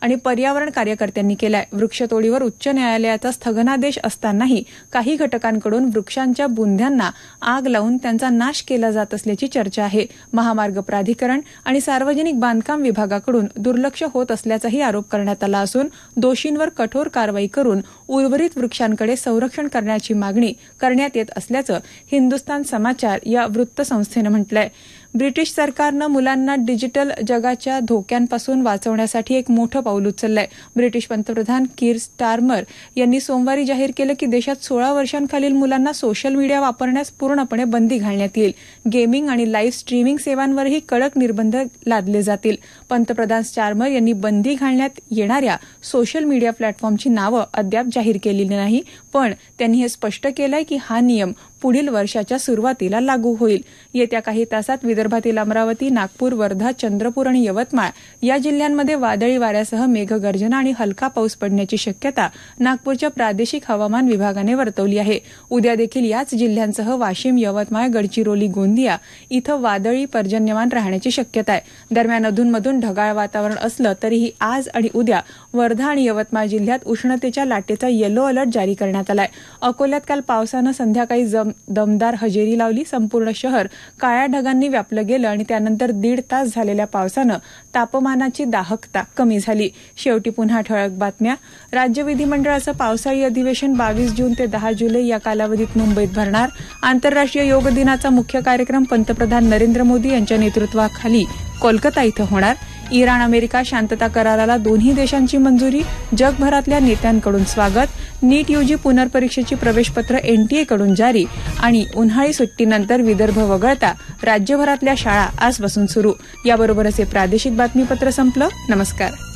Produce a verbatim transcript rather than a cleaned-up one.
आणि पर्यावरण कार्यकर्त्यांनी केलाय. वृक्षतोडीवर उच्च न्यायालयाचा स्थगनादेश असतानाही काही घटकांकडून वृक्षांच्या बुंध्यांना आग लावून त्यांचा नाश केला जात असल्याची चर्चा आहे. महामार्ग प्राधिकरण आणि सार्वजनिक बांधकाम विभागाकडून दुर्लक्ष होत असल्याचाही आरोप करण्यात आला असून दोषींवर कठोर कारवाई करून उर्वरित वृक्षांकडे संरक्षण करण्याची मागणी करण्यात येत असल्याचं हिंदुस्तान समाचार या वृत्तसंस्थेनं म्हटलंय. ब्रिटिश सरकारनं मुलांना डिजिटल जगाच्या धोक्यांपासून वाचवण्यासाठी एक मोठं पाऊल उचललंय. ब्रिटिश पंतप्रधान कीर स्टारमर यांनी सोमवारी जाहीर केलं की देशात सोळा वर्षांखालील मुलांना सोशल मीडिया वापरण्यास पूर्णपणे बंदी घालण्यात येईल. गेमिंग आणि लाईव्ह स्ट्रीमिंग सेवांवरही कडक निर्बंध लादले जातील. पंतप्रधान स्टारमर यांनी बंदी घालण्यात येणाऱ्या सोशल मीडिया प्लॅटफॉर्मची नावं अद्याप जाहीर केलेली नाही, पण त्यांनी हे स्पष्ट केलंय की हा नियम पुढील वर्षाच्या सुरुवातीला लागू होईल. येत्या काही तासात विदर्भातील अमरावती, नागपूर, वर्धा, चंद्रपूर आणि यवतमाळ या जिल्ह्यांमध्ये वादळी वाऱ्यासह मेघगर्जना आणि हलका पाऊस पडण्याची शक्यता नागपूरच्या प्रादेशिक हवामान विभागाने वर्तवली आहे. उद्या देखील याच जिल्ह्यांसह वाशिम, यवतमाळ, गडचिरोली, गोंदिया इथं वादळी पर्जन्यमान राहण्याची शक्यता आहे. दरम्यान अधूनमधून ढगाळ वातावरण असलं तरीही आज आणि उद्या वर्धा आणि यवतमाळ जिल्ह्यात उष्णतेच्या लाटेचा येलो अलर्ट जारी करण्यात आलाय. अकोल्यात काल पावसानं संध्याकाळी जम दमदार हजेरी लावली. संपूर्ण शहर काळ्या ढगांनी व्यापलं गेलं आणि त्यानंतर दीड तास झालेल्या पावसानं तापमानाची दाहकता कमी झाली. शेवटी पुन्हा ठळक बातम्या. राज्य विधिमंडळाचं पावसाळी अधिवेशन बावीस जून ते दहा जुलै या कालावधीत मुंबईत भरणार. आंतरराष्ट्रीय योग दिनाचा मुख्य कार्यक्रम पंतप्रधान नरेंद्र मोदी यांच्या नेतृत्वाखाली कोलकाता इथं होणार. इराण अमेरिका शांतता कराराला दोन्ही देशांची मंजुरी. जगभरातल्या नेत्यांकडून स्वागत. नीट यूजी पुनर्परीक्षेची प्रवेशपत्र एनटीएकडून जारी. आणि उन्हाळी सुट्टीनंतर विदर्भ वगळता राज्यभरातल्या शाळा आजपासून सुरू. याबरोबरच हे प्रादेशिक बातमीपत्र संपलं. नमस्कार.